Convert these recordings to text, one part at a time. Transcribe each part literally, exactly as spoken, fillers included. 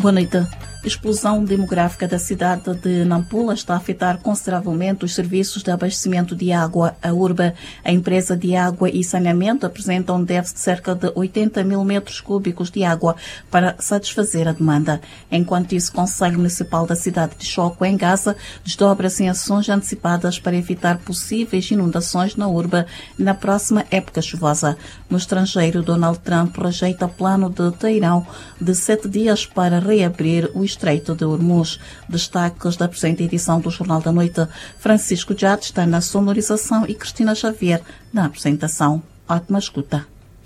Boa noite. A explosão demográfica da cidade de Nampula está a afetar consideravelmente os serviços de abastecimento de água. A Urba, a empresa de água e saneamento, apresenta um déficit de cerca de oitenta mil metros cúbicos de água para satisfazer a demanda. Enquanto isso, o Conselho Municipal da cidade de Choco, em Gaza, desdobra-se em ações antecipadas para evitar possíveis inundações na Urba na próxima época chuvosa. No estrangeiro, Donald Trump rejeita plano de Teherão de sete dias para reabrir o Estreito de Hormuz. Destaques da presente edição do Jornal da Noite. Francisco Jade está na sonorização e Cristina Xavier na apresentação. Ótima escuta.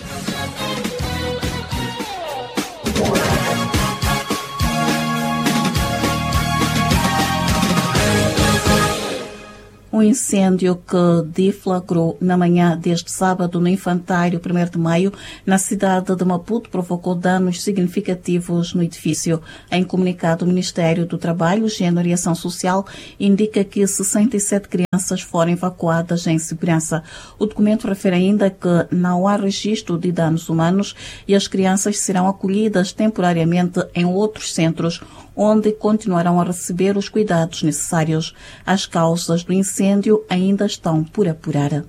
Um incêndio que deflagrou na manhã deste sábado no Infantário primeiro de maio, na cidade de Maputo, provocou danos significativos no edifício. Em comunicado, o Ministério do Trabalho, Gênero e Ação Social indica que sessenta e sete crianças foram evacuadas em segurança. O documento refere ainda que não há registro de danos humanos e as crianças serão acolhidas temporariamente em outros centros, onde continuarão a receber os cuidados necessários. As causas do incêndio ainda estão por apurar.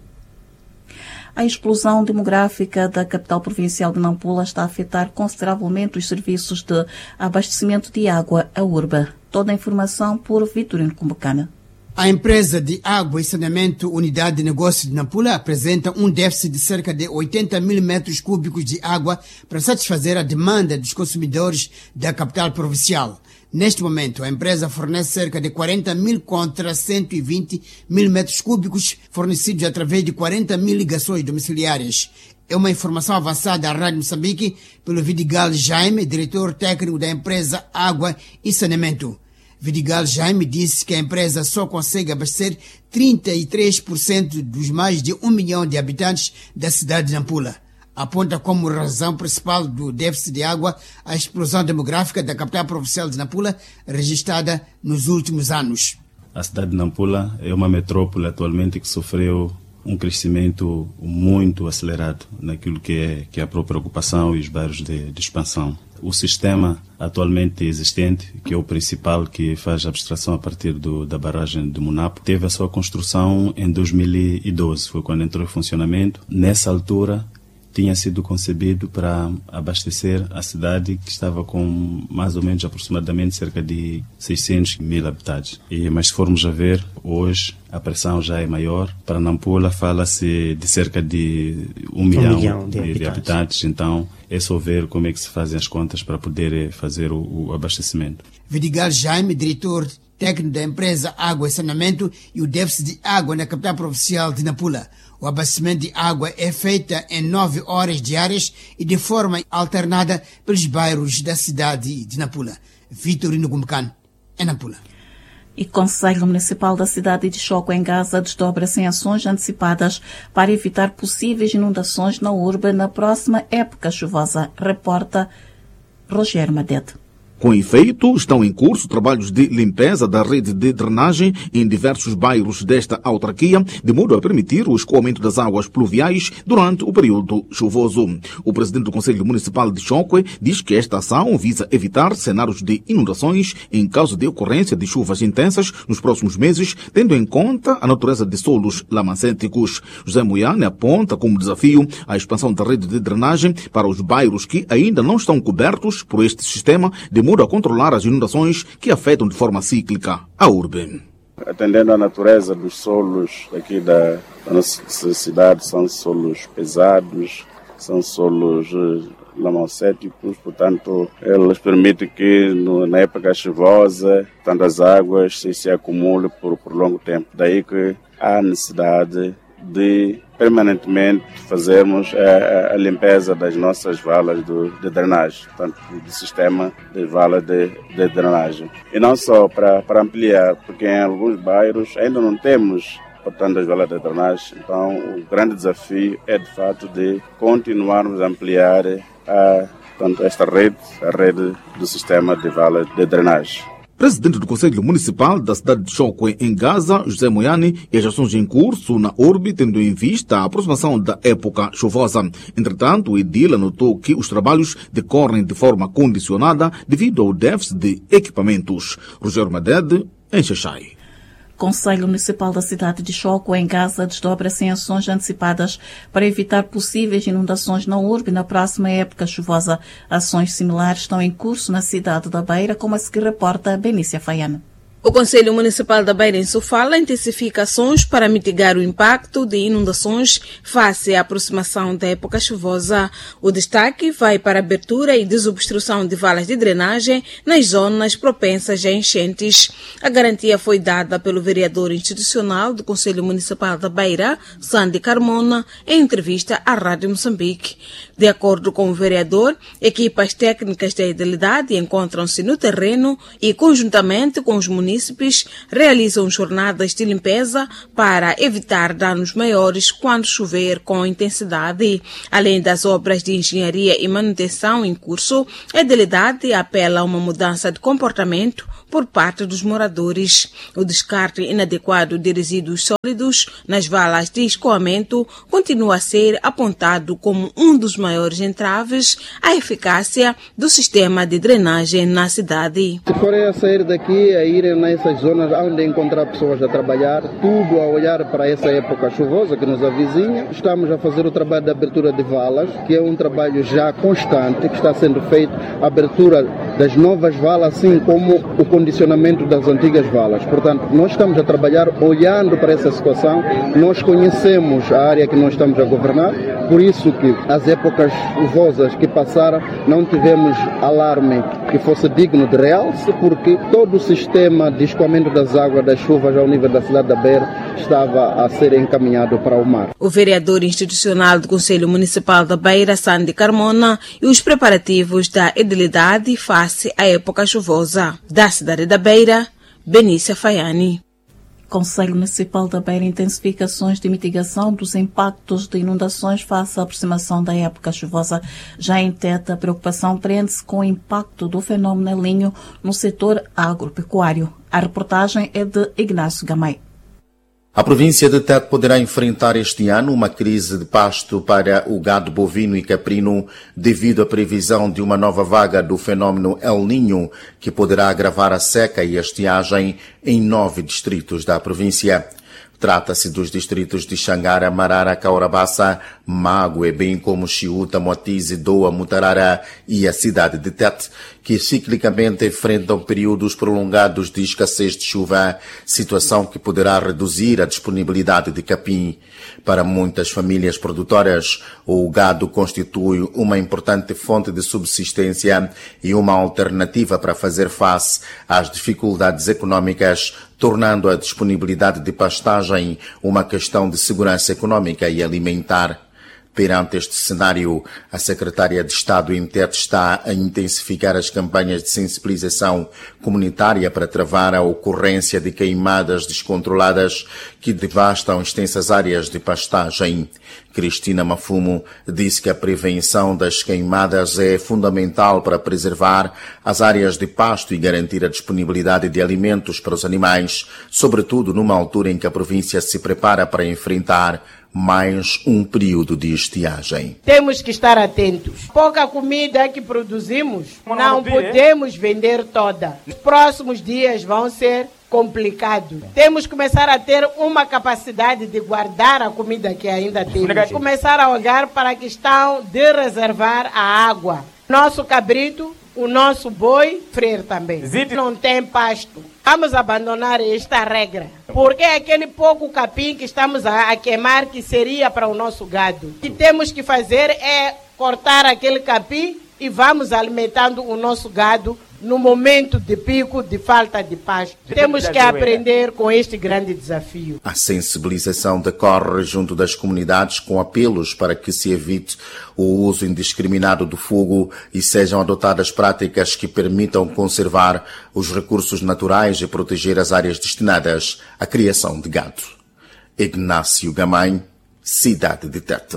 A explosão demográfica da capital provincial de Nampula está a afetar consideravelmente os serviços de abastecimento de água à Urba. Toda a informação por Vitorino Cumbacana. A empresa de água e saneamento Unidade de Negócios de Nampula apresenta um déficit de cerca de oitenta mil metros cúbicos de água para satisfazer a demanda dos consumidores da capital provincial. Neste momento, a empresa fornece cerca de quarenta mil contra cento e vinte mil metros cúbicos fornecidos através de quarenta mil ligações domiciliárias. É uma informação avançada à Rádio Moçambique pelo Vidigal Jaime, diretor técnico da empresa Água e Saneamento. Vidigal Jaime disse que a empresa só consegue abastecer trinta e três por cento dos mais de um milhão de habitantes da cidade de Nampula. Aponta como razão principal do déficit de água a explosão demográfica da capital provincial de Nampula, registrada nos últimos anos. A cidade de Nampula é uma metrópole atualmente que sofreu um crescimento muito acelerado naquilo que é, que é a própria ocupação e os bairros de, de expansão. O sistema atualmente existente, que é o principal que faz a abstração a partir do, da barragem de Munapo, teve a sua construção em dois mil e doze, foi quando entrou em funcionamento. Nessa altura, tinha sido concebido para abastecer a cidade que estava com mais ou menos aproximadamente cerca de seiscentos mil habitantes. E, mas se formos a ver, hoje a pressão já é maior. Para Nampula fala-se de cerca de um, um milhão, milhão de, de, habitantes. de habitantes. Então é só ver como é que se fazem as contas para poder fazer o, o abastecimento. Vidigal Jaime, diretor técnico da empresa Água e Saneamento, e o déficit de água na capital provincial de Nampula. O abastecimento de água é feito em nove horas diárias e de forma alternada pelos bairros da cidade de Nampula. Vitorino Cumbacana, em Nampula. E o Conselho Municipal da cidade de Choco, em Gaza, desdobra-se em ações antecipadas para evitar possíveis inundações na urba na próxima época chuvosa, reporta Rogério Madete. Com efeito, estão em curso trabalhos de limpeza da rede de drenagem em diversos bairros desta autarquia, de modo a permitir o escoamento das águas pluviais durante o período chuvoso. O presidente do Conselho Municipal de Choco diz que esta ação visa evitar cenários de inundações em caso de ocorrência de chuvas intensas nos próximos meses, tendo em conta a natureza de solos lamancênticos. José Moiane aponta como desafio a expansão da rede de drenagem para os bairros que ainda não estão cobertos por este sistema, de modo a controlar as inundações que afetam de forma cíclica a urbe. Atendendo à natureza dos solos aqui da, da nossa cidade, são solos pesados, são solos lamancéticos, portanto, eles permitem que no, na época chuvosa, tanto as águas se, se acumulem por, por longo tempo. Daí que há necessidade de permanentemente fazermos a, a limpeza das nossas valas do, de drenagem, portanto, do sistema de valas de, de drenagem. E não só para, para ampliar, porque em alguns bairros ainda não temos, portanto, as valas de drenagem. Então, o grande desafio é, de fato, de continuarmos a ampliar a, portanto, esta rede, a rede do sistema de valas de drenagem. Presidente do Conselho Municipal da cidade de Chokwe, em Gaza, José Moiane, e as ações em curso na Orbe, tendo em vista a aproximação da época chuvosa. Entretanto, o edil anotou que os trabalhos decorrem de forma condicionada devido ao déficit de equipamentos. Rogério Madede, em Xaxai. Conselho Municipal da cidade de Chokwe, em Gaza, desdobra-se em ações antecipadas para evitar possíveis inundações na urbe na próxima época chuvosa. Ações similares estão em curso na cidade da Beira, como a seguir reporta Benícia Faiana. O Conselho Municipal da Beira, em Sofala, intensifica ações para mitigar o impacto de inundações face à aproximação da época chuvosa. O destaque vai para a abertura e desobstrução de valas de drenagem nas zonas propensas a enchentes. A garantia foi dada pelo vereador institucional do Conselho Municipal da Beira, Sandy Carmona, em entrevista à Rádio Moçambique. De acordo com o vereador, equipas técnicas da idilidade encontram-se no terreno e, conjuntamente com os municípios, munícipes realizam jornadas de limpeza para evitar danos maiores quando chover com intensidade. Além das obras de engenharia e manutenção em curso, a idilidade apela a uma mudança de comportamento por parte dos moradores. O descarte inadequado de resíduos sólidos nas valas de escoamento continua a ser apontado como um dos maiores entraves à eficácia do sistema de drenagem na cidade. Se forem a sair daqui, a irem nessas zonas onde encontrar pessoas a trabalhar, tudo a olhar para essa época chuvosa que nos avizinha. Estamos a fazer o trabalho de abertura de valas, que é um trabalho já constante, que está sendo feito, a abertura das novas valas, assim como o condicionamento das antigas valas. Portanto, nós estamos a trabalhar olhando para essa situação, nós conhecemos a área que nós estamos a governar, por isso que as épocas chuvosas que passaram não tivemos alarme que fosse digno de realce, porque todo o sistema de escoamento das águas das chuvas ao nível da cidade da Beira estava a ser encaminhado para o mar. O vereador institucional do Conselho Municipal da Beira, Sandy Carmona, e os preparativos da edilidade face à época chuvosa. Da cidade da Beira, Benícia Faiani. Conselho Municipal da Beira intensifica ações de mitigação dos impactos de inundações face à aproximação da época chuvosa. Já em Tete, a preocupação prende-se com o impacto do fenómeno El Niño no setor agropecuário. A reportagem é de Ignácio Gamay. A província de Tete poderá enfrentar este ano uma crise de pasto para o gado bovino e caprino devido à previsão de uma nova vaga do fenómeno El Niño, que poderá agravar a seca e a estiagem em nove distritos da província. Trata-se dos distritos de Xangara, Marara, Caurabaça, Mague, bem como Chiuta, Moatize, Doa, Mutarara e a cidade de Tete, que ciclicamente enfrentam períodos prolongados de escassez de chuva, situação que poderá reduzir a disponibilidade de capim. Para muitas famílias produtoras, o gado constitui uma importante fonte de subsistência e uma alternativa para fazer face às dificuldades econômicas, tornando a disponibilidade de pastagem uma questão de segurança econômica e alimentar. Perante este cenário, a Secretária de Estado em Tete está a intensificar as campanhas de sensibilização comunitária para travar a ocorrência de queimadas descontroladas que devastam extensas áreas de pastagem. Cristina Mafumo disse que a prevenção das queimadas é fundamental para preservar as áreas de pasto e garantir a disponibilidade de alimentos para os animais, sobretudo numa altura em que a província se prepara para enfrentar mais um período de estiagem. Temos que estar atentos. Pouca comida que produzimos, não podemos vender toda. Os próximos dias vão ser complicados. Temos que começar a ter uma capacidade de guardar a comida que ainda temos. Começar a olhar para a questão de reservar a água. Nosso cabrito, o nosso boi, freire também. Não tem pasto. Vamos abandonar esta regra, porque é aquele pouco capim que estamos a, a queimar que seria para o nosso gado. O que temos que fazer é cortar aquele capim e vamos alimentando o nosso gado no momento de pico de falta de pasto. Temos que aprender com este grande desafio. A sensibilização decorre junto das comunidades com apelos para que se evite o uso indiscriminado do fogo e sejam adotadas práticas que permitam conservar os recursos naturais e proteger as áreas destinadas à criação de gado. Ignácio Gamay, cidade de Tete.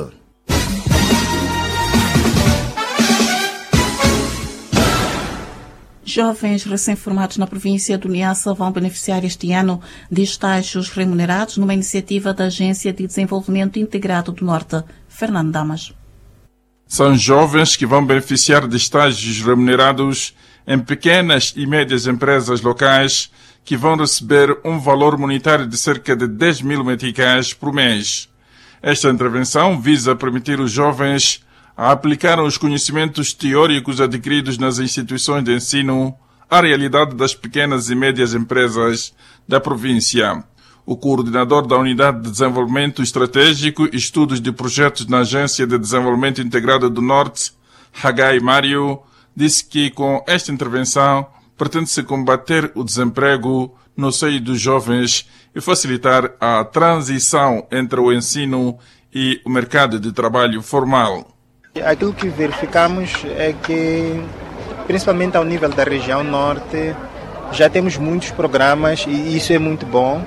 Jovens recém-formados na província do Niassa vão beneficiar este ano de estágios remunerados numa iniciativa da Agência de Desenvolvimento Integrado do Norte. Fernando Damas. São jovens que vão beneficiar de estágios remunerados em pequenas e médias empresas locais que vão receber um valor monetário de cerca de dez mil meticais por mês. Esta intervenção visa permitir os jovens a aplicar os conhecimentos teóricos adquiridos nas instituições de ensino à realidade das pequenas e médias empresas da província. O coordenador da Unidade de Desenvolvimento Estratégico e Estudos de Projetos na Agência de Desenvolvimento Integrado do Norte, Hagai Mário, disse que com esta intervenção pretende-se combater o desemprego no seio dos jovens e facilitar a transição entre o ensino e o mercado de trabalho formal. Aquilo que verificamos é que, principalmente ao nível da região norte, já temos muitos programas e isso é muito bom,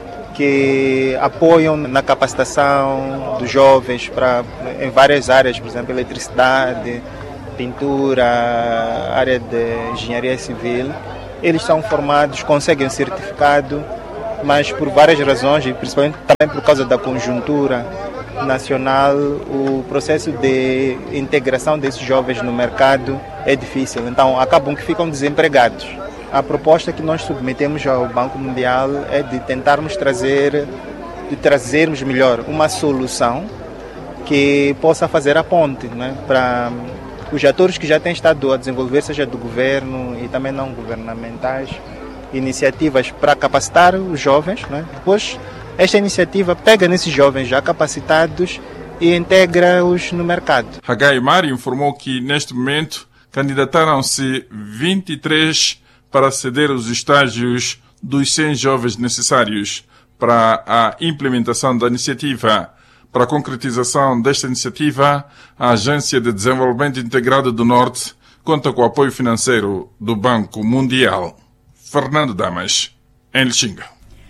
que apoiam na capacitação dos jovens para, em várias áreas, por exemplo, eletricidade, pintura, área de engenharia civil. Eles são formados, conseguem um certificado, mas por várias razões, e principalmente também por causa da conjuntura nacional, o processo de integração desses jovens no mercado é difícil, então acabam que ficam desempregados. A proposta que nós submetemos ao Banco Mundial é de tentarmos trazer, de trazermos melhor uma solução que possa fazer a ponte, né, para os atores que já têm estado a desenvolver, seja do governo e também não governamentais, iniciativas para capacitar os jovens, né. Depois, esta iniciativa pega nesses jovens já capacitados e integra-os no mercado. Hagai Mário informou que, neste momento, candidataram-se vinte e três para aceder aos estágios dos cem jovens necessários para a implementação da iniciativa. Para a concretização desta iniciativa, a Agência de Desenvolvimento Integrado do Norte conta com o apoio financeiro do Banco Mundial. Fernando Damas, em Lixinga.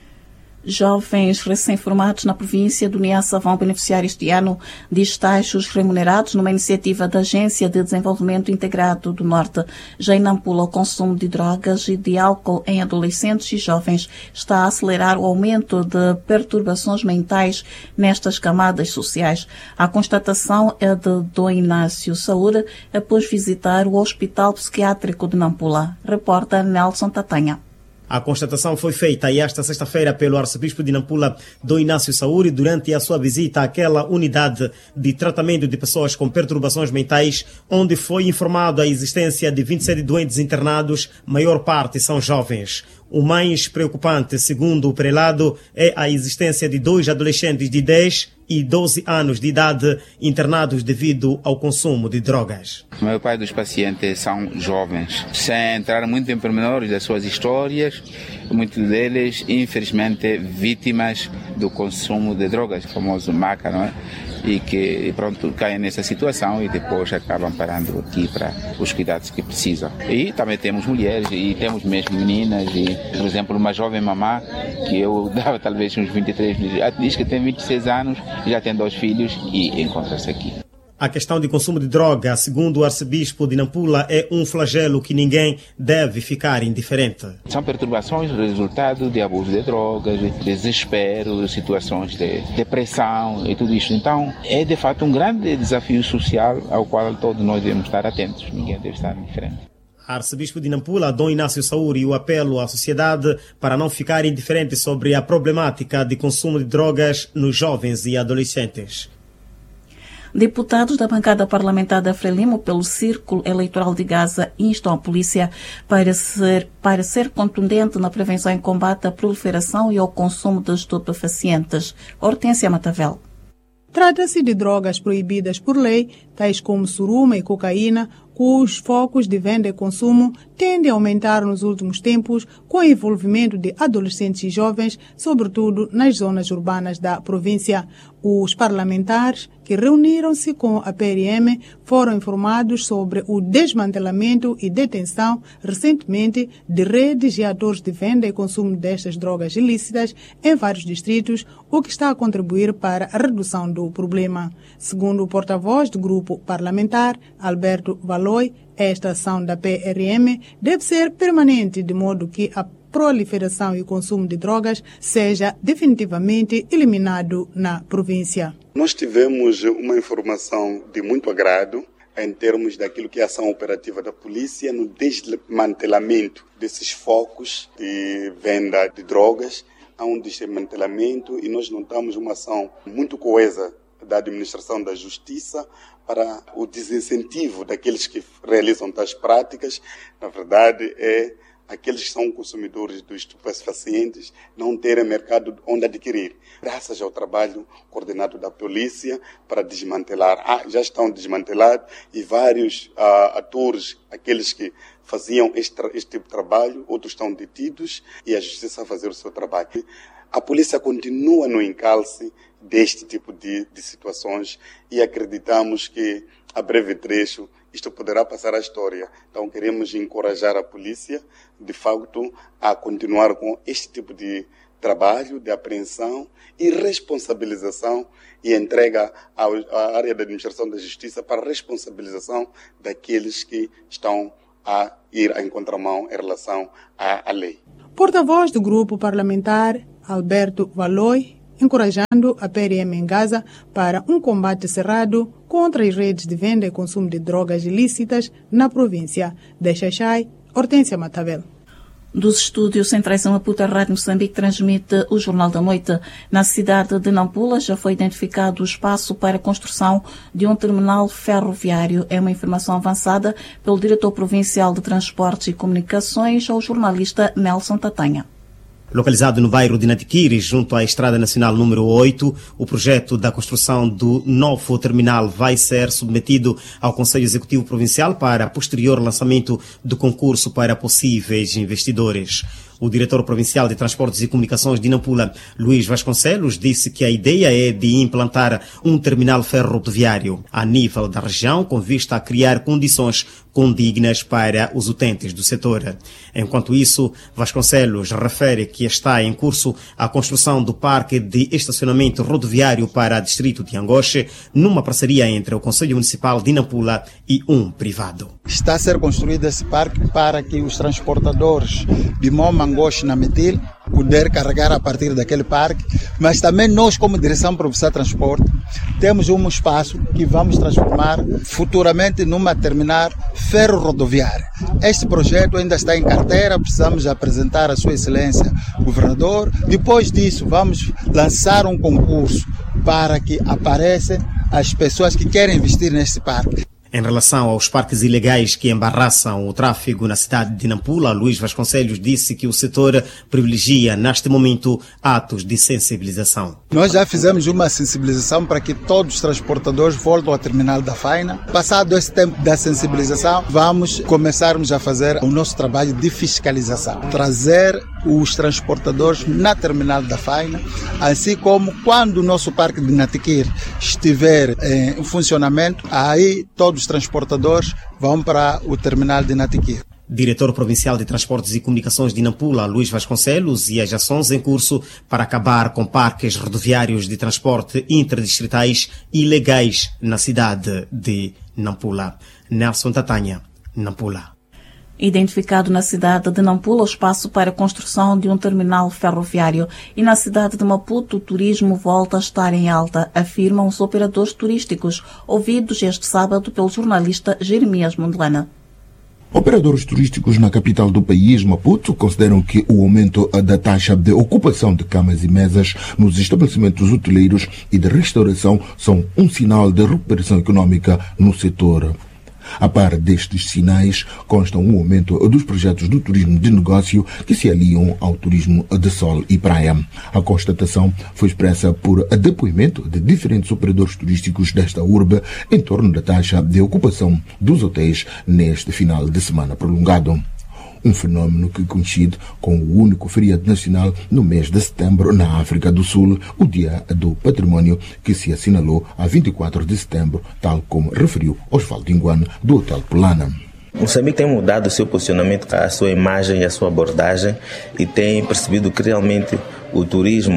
Jovens recém-formados na província do Niassa vão beneficiar este ano de estágios remunerados numa iniciativa da Agência de Desenvolvimento Integrado do Norte. Já em Nampula, o consumo de drogas e de álcool em adolescentes e jovens está a acelerar o aumento de perturbações mentais nestas camadas sociais. A constatação é de Dom Inácio Saúde após visitar o Hospital Psiquiátrico de Nampula. Repórter Nelson Tatanha. A constatação foi feita esta sexta-feira pelo arcebispo de Nampula, Dom Inácio Saúde, durante a sua visita àquela unidade de tratamento de pessoas com perturbações mentais, onde foi informado a existência de vinte e sete doentes internados, maior parte são jovens. O mais preocupante, segundo o prelado, é a existência de dois adolescentes de dez e doze anos de idade internados devido ao consumo de drogas. A maior parte dos pacientes são jovens, sem entrar muito em pormenores das suas histórias, muitos deles, infelizmente, vítimas do consumo de drogas, o famoso maca, não é? E que, pronto, caem nessa situação e depois acabam parando aqui para os cuidados que precisam. E também temos mulheres e temos mesmo meninas e, por exemplo, uma jovem mamã que eu dava talvez uns vinte e três, diz que tem vinte e seis anos, já tem dois filhos e encontra-se aqui. A questão de consumo de droga, segundo o arcebispo de Nampula, é um flagelo que ninguém deve ficar indiferente. São perturbações resultado de abuso de drogas, de desespero, situações de depressão e tudo isso. Então, é de fato um grande desafio social ao qual todos nós devemos estar atentos. Ninguém deve estar indiferente. Arcebispo de Nampula, Dom Inácio Saúde, e o apelo à sociedade para não ficar indiferente sobre a problemática de consumo de drogas nos jovens e adolescentes. Deputados da bancada parlamentar da Frelimo pelo Círculo Eleitoral de Gaza instam a polícia para ser, para ser contundente na prevenção e combate à proliferação e ao consumo de estupefacientes. Hortência Matavel. Trata-se de drogas proibidas por lei, tais como suruma e cocaína, cujos focos de venda e consumo tendem a aumentar nos últimos tempos com o envolvimento de adolescentes e jovens, sobretudo nas zonas urbanas da província. Os parlamentares que reuniram-se com a P R M foram informados sobre o desmantelamento e detenção recentemente de redes e atores de venda e consumo destas drogas ilícitas em vários distritos, o que está a contribuir para a redução do problema. Segundo o porta-voz do grupo parlamentar, Alberto Valor, Valoi, esta ação da P R M deve ser permanente, de modo que a proliferação e consumo de drogas seja definitivamente eliminado na província. Nós tivemos uma informação de muito agrado em termos daquilo que é a ação operativa da polícia no desmantelamento desses focos de venda de drogas. Há um desmantelamento e nós notamos uma ação muito coesa da administração da justiça para o desincentivo daqueles que realizam tais práticas. Na verdade, é aqueles que são consumidores dos estupefacientes não terem mercado onde adquirir. Graças ao trabalho coordenado da polícia para desmantelar, ah, já estão desmantelados e vários ah, atores, aqueles que faziam este, este tipo de trabalho, outros estão detidos e a justiça a fazer o seu trabalho. A polícia continua no encalce deste tipo de, de situações e acreditamos que, a breve trecho, isto poderá passar à história. Então queremos encorajar a polícia, de facto, a continuar com este tipo de trabalho de apreensão e responsabilização e entrega à área da administração da justiça para a responsabilização daqueles que estão a ir à contramão em relação à, à lei. Porta-voz do grupo parlamentar, Alberto Valoi, encorajando a P R M em Gaza para um combate cerrado contra as redes de venda e consumo de drogas ilícitas na província de Xai-Xai. Hortência Matavel. Dos estúdios centrais em Maputo, a Rádio Moçambique transmite o Jornal da Noite. Na cidade de Nampula já foi identificado o espaço para a construção de um terminal ferroviário. É uma informação avançada pelo diretor provincial de Transportes e Comunicações ao jornalista Nelson Tatanha. Localizado no bairro de Natiquiri, junto à Estrada Nacional número oito, o projeto da construção do novo terminal vai ser submetido ao Conselho Executivo Provincial para posterior lançamento do concurso para possíveis investidores. O diretor provincial de Transportes e Comunicações de Nampula, Luís Vasconcelos, disse que a ideia é de implantar um terminal ferroviário a nível da região, com vista a criar condições condignas para os utentes do setor. Enquanto isso, Vasconcelos refere que está em curso a construção do parque de estacionamento rodoviário para o distrito de Angoche, numa parceria entre o Conselho Municipal de Nampula e um privado. Está a ser construído esse parque para que os transportadores de Moma, Angoche, Nametil, poder carregar a partir daquele parque, mas também nós, como Direção Provincial de Transporte, temos um espaço que vamos transformar futuramente numa terminal ferro-rodoviária. Este projeto ainda está em carteira, precisamos apresentar a Sua Excelência Governador. Depois disso, vamos lançar um concurso para que apareçam as pessoas que querem investir neste parque. Em relação aos parques ilegais que embaraçam o tráfego na cidade de Nampula, Luís Vasconcelos disse que o setor privilegia, neste momento, atos de sensibilização. Nós já fizemos uma sensibilização para que todos os transportadores voltem ao terminal da Faina. Passado esse tempo da sensibilização, vamos começarmos a fazer o nosso trabalho de fiscalização. Trazer os transportadores na terminal da Faina, assim como quando o nosso parque de Natiquiri estiver em funcionamento, aí todos os transportadores vão para o terminal de Natiquiri. Diretor Provincial de Transportes e Comunicações de Nampula, Luís Vasconcelos, e as ações em curso para acabar com parques rodoviários de transporte interdistritais ilegais na cidade de Nampula. Nelson Tatanha, Nampula. Identificado na cidade de Nampula o espaço para a construção de um terminal ferroviário. E na cidade de Maputo o turismo volta a estar em alta, afirmam os operadores turísticos, ouvidos este sábado pelo jornalista Jeremias Mondelana. Operadores turísticos na capital do país, Maputo, consideram que o aumento da taxa de ocupação de camas e mesas nos estabelecimentos hoteleiros e de restauração são um sinal de recuperação econômica no setor. A par destes sinais, consta um aumento dos projetos do turismo de negócio que se aliam ao turismo de sol e praia. A constatação foi expressa por depoimento de diferentes operadores turísticos desta urbe em torno da taxa de ocupação dos hotéis neste final de semana prolongado. Um fenômeno que coincide com o único feriado nacional no mês de setembro na África do Sul, o Dia do Património, que se assinalou a vinte e quatro de setembro, tal como referiu Osvaldo Inguano, do Hotel Polana. Moçambique tem mudado o seu posicionamento, a sua imagem e a sua abordagem e tem percebido que realmente o turismo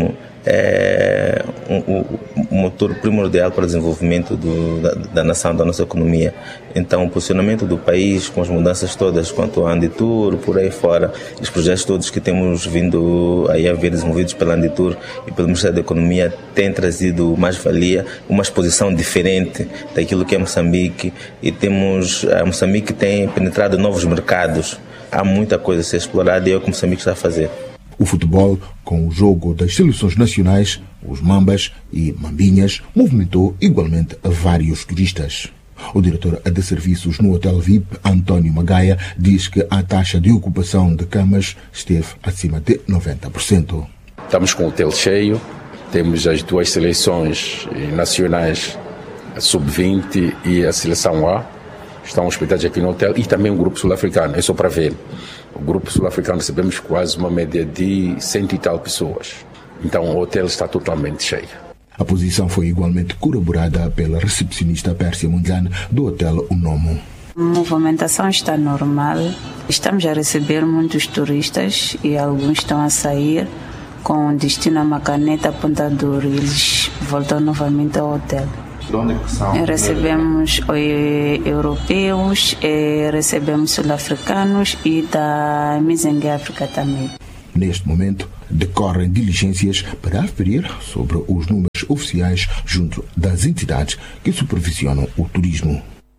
é um, um motor primordial para o desenvolvimento do, da, da nação, da nossa economia. Então, o posicionamento do país, com as mudanças todas quanto à Anditur, por aí fora, os projetos todos que temos vindo aí a ver desenvolvidos pela Anditur e pelo Ministério da Economia, têm trazido mais-valia, uma exposição diferente daquilo que é Moçambique, e temos, a Moçambique tem penetrado em novos mercados. Há muita coisa a ser explorada e é o que Moçambique está a fazer. O futebol, com o jogo das seleções nacionais, os Mambas e Mambinhas, movimentou igualmente vários turistas. O diretor de serviços no Hotel V I P, António Magaia, diz que a taxa de ocupação de camas esteve acima de noventa por cento. Estamos com o hotel cheio, temos as duas seleções nacionais, a sub vinte e a seleção A, estão hospedados aqui no hotel, e também o grupo sul-africano, é só para ver. O grupo sul-africano recebemos quase uma média de cento e tal pessoas. Então o hotel está totalmente cheio. A posição foi igualmente corroborada pela recepcionista Pérsia Munzane do Hotel Unomo. A movimentação está normal. Estamos a receber muitos turistas e alguns estão a sair com destino a Macaneta, Ponta do Ouro. Eles voltam novamente ao hotel. De onde que são? Recebemos eh, europeus, eh, recebemos sul-africanos e da Mizengue África também. Neste momento, decorrem diligências para aferir sobre os números oficiais junto das entidades que supervisionam o turismo.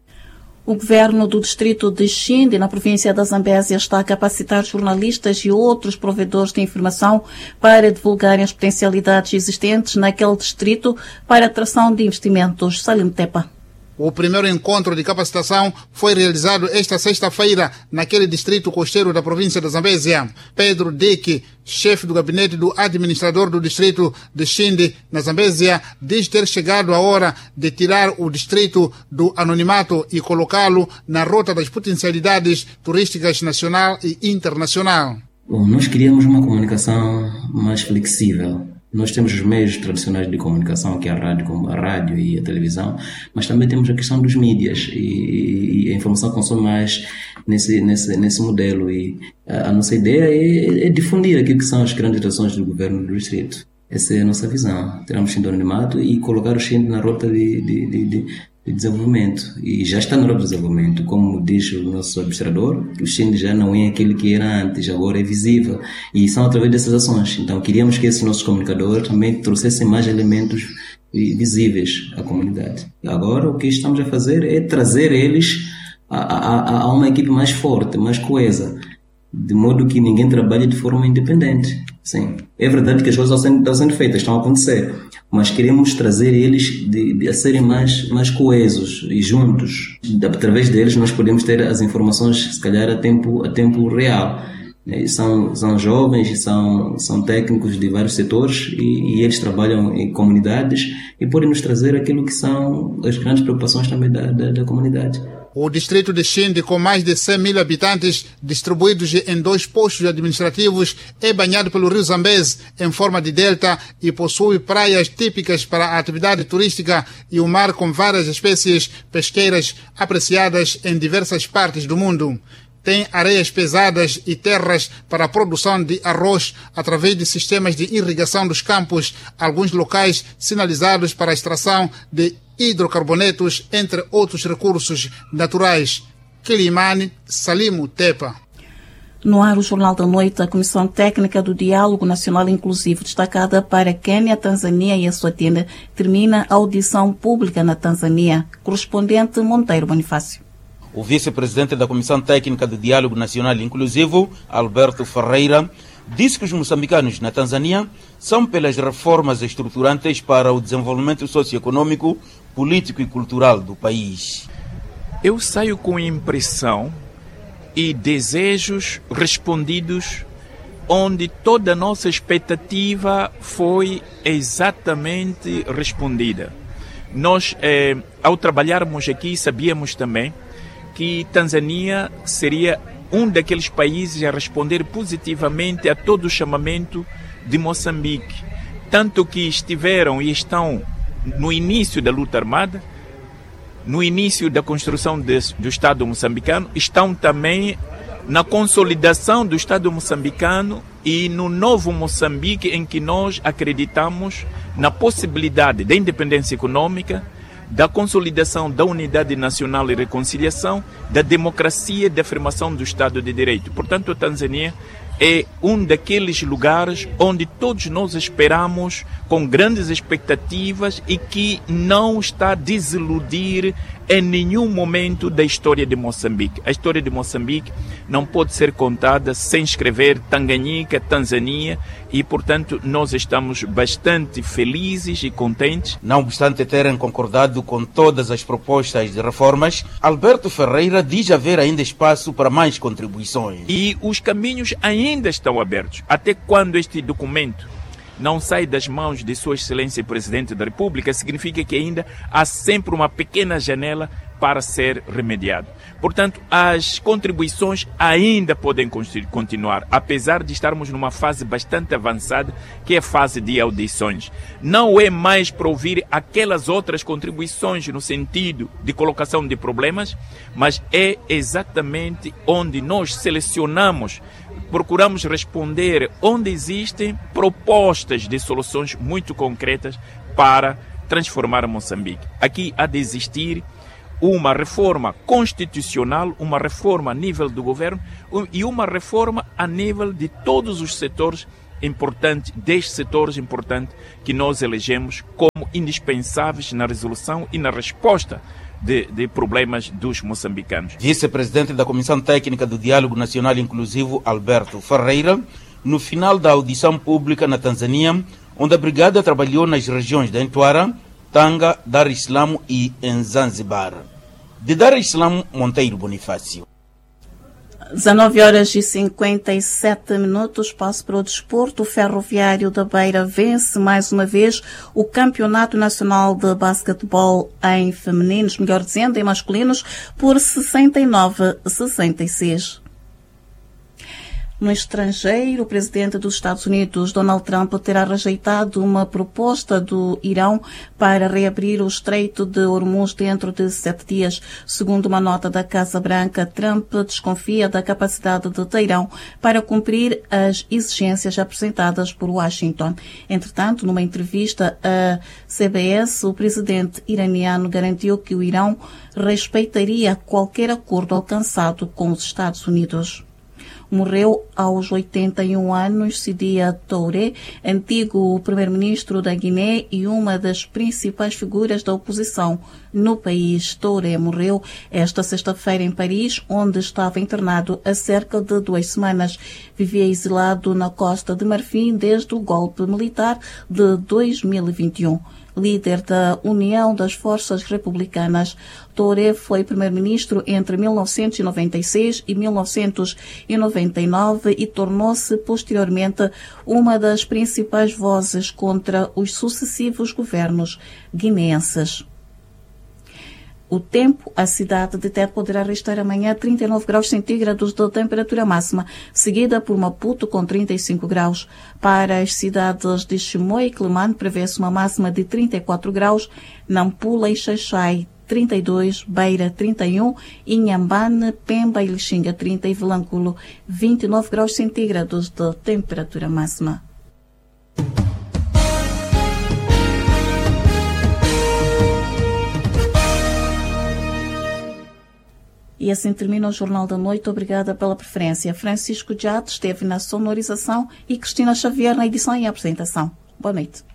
O governo do distrito de Xinde, na província da Zambésia, está a capacitar jornalistas e outros provedores de informação para divulgarem as potencialidades existentes naquele distrito para a atração de investimentos. Salim Tepa. O primeiro encontro de capacitação foi realizado esta sexta-feira naquele distrito costeiro da província da Zambésia. Pedro Deke, chefe do gabinete do administrador do distrito de Xinde, na Zambésia, diz ter chegado a hora de tirar o distrito do anonimato e colocá-lo na rota das potencialidades turísticas nacional e internacional. Bom, nós queríamos uma comunicação mais flexível. Nós temos os meios tradicionais de comunicação, que é a rádio, como a rádio e a televisão, mas também temos a questão dos mídias e, e a informação consome mais nesse, nesse, nesse modelo. E a, a nossa ideia é, é difundir aquilo que são as grandes ações do governo do distrito. Essa é a nossa visão. Tiramos o Xinde do anonimato e colocar o Xinde na rota de, de, de, de, de desenvolvimento. E já está na rota de desenvolvimento. Como diz o nosso administrador, o Xinde já não é aquele que era antes, agora é visível. E são através dessas ações. Então queríamos que esses nossos comunicadores também trouxessem mais elementos visíveis à comunidade. Agora o que estamos a fazer é trazer eles a, a, a uma equipe mais forte, mais coesa, de modo que ninguém trabalhe de forma independente. Sim, é verdade que as coisas estão sendo, estão sendo feitas, estão a acontecer, mas queremos trazer eles de, de a serem mais, mais coesos e juntos. Através deles nós podemos ter as informações, se calhar, a tempo, a tempo real. São, são jovens, são, são técnicos de vários setores e, e eles trabalham em comunidades e podem nos trazer aquilo que são as grandes preocupações também da, da, da comunidade. O distrito de Xinde, com mais de cem mil habitantes distribuídos em dois postos administrativos, é banhado pelo rio Zambeze em forma de delta e possui praias típicas para a atividade turística e o mar com várias espécies pesqueiras apreciadas em diversas partes do mundo. Tem areias pesadas e terras para a produção de arroz através de sistemas de irrigação dos campos, alguns locais sinalizados para a extração de hidrocarbonetos, entre outros recursos naturais. Kilimani, Salimo Tepa. No ar, o Jornal da Noite, a Comissão Técnica do Diálogo Nacional Inclusivo, destacada para Quênia, Tanzânia e Eswatini, termina a audição pública na Tanzânia. Correspondente Monteiro Bonifácio. O vice-presidente da Comissão Técnica do Diálogo Nacional Inclusivo, Alberto Ferreira, disse que os moçambicanos na Tanzânia são pelas reformas estruturantes para o desenvolvimento socioeconômico, político e cultural do país. Eu saio com impressão e desejos respondidos, onde toda a nossa expectativa foi exatamente respondida. Nós, eh, ao trabalharmos aqui, sabíamos também que Tanzânia seria um daqueles países a responder positivamente a todo o chamamento de Moçambique. Tanto que estiveram e estão no início da luta armada, no início da construção de, do Estado moçambicano, estão também na consolidação do Estado moçambicano e no novo Moçambique, em que nós acreditamos na possibilidade da independência econômica, da consolidação da unidade nacional e reconciliação, da democracia e da afirmação do Estado de Direito. Portanto, a Tanzânia é um daqueles lugares onde todos nós esperamos com grandes expectativas e que não está a desiludir em nenhum momento da história de Moçambique. A história de Moçambique não pode ser contada sem escrever Tanganyika, Tanzânia, e, portanto, nós estamos bastante felizes e contentes. Não obstante terem concordado com todas as propostas de reformas, Alberto Ferreira diz haver ainda espaço para mais contribuições. E os caminhos ainda estão abertos. Até quando este documento não sai das mãos de Sua Excelência Presidente da República, significa que ainda há sempre uma pequena janela para ser remediado. Portanto, as contribuições ainda podem continuar, apesar de estarmos numa fase bastante avançada, que é a fase de audições. Não é mais para ouvir aquelas outras contribuições no sentido de colocação de problemas, mas é exatamente onde nós selecionamos, procuramos responder onde existem propostas de soluções muito concretas para transformar Moçambique. Aqui há de existir uma reforma constitucional, uma reforma a nível do governo e uma reforma a nível de todos os setores importantes, dez setores importantes que nós elegemos como indispensáveis na resolução e na resposta De, de problemas dos moçambicanos. Vice-presidente da Comissão Técnica do Diálogo Nacional Inclusivo, Alberto Ferreira, no final da audição pública na Tanzânia, onde a Brigada trabalhou nas regiões de Entuara, Tanga, Dar es Salaam e em Zanzibar. De Dar es Salaam, Monteiro Bonifácio. dezenove horas e cinquenta e sete minutos, passo para o desporto. O Ferroviário da Beira vence mais uma vez o Campeonato Nacional de Basquetebol em femininos, melhor dizendo, em masculinos, por sessenta e nove a sessenta e seis. No estrangeiro, o presidente dos Estados Unidos, Donald Trump, terá rejeitado uma proposta do Irão para reabrir o Estreito de Hormuz dentro de sete dias. Segundo uma nota da Casa Branca, Trump desconfia da capacidade de Teherão para cumprir as exigências apresentadas por Washington. Entretanto, numa entrevista à C B S, o presidente iraniano garantiu que o Irão respeitaria qualquer acordo alcançado com os Estados Unidos. Morreu aos oitenta e um anos Sidia Touré, antigo primeiro-ministro da Guiné e uma das principais figuras da oposição no país. Touré morreu esta sexta-feira em Paris, onde estava internado há cerca de duas semanas. Vivia exilado na Costa de Marfim desde o golpe militar de dois mil e vinte e um. Líder da União das Forças Republicanas, Touré foi primeiro-ministro entre mil novecentos e noventa e seis e mil novecentos e noventa e nove e tornou-se posteriormente uma das principais vozes contra os sucessivos governos guineenses. O tempo, a cidade de Tete poderá registrar amanhã trinta e nove graus centígrados de temperatura máxima, seguida por Maputo com trinta e cinco graus. Para as cidades de Chimoio e Quelimane prevê-se uma máxima de trinta e quatro graus, Nampula e Xaixai trinta e dois, Beira trinta e um, Inhambane, Pemba e Lixinga trinta e Vilanculo vinte e nove graus centígrados de temperatura máxima. E assim termina o Jornal da Noite. Obrigada pela preferência. Francisco Jade esteve na sonorização e Cristina Xavier na edição e apresentação. Boa noite.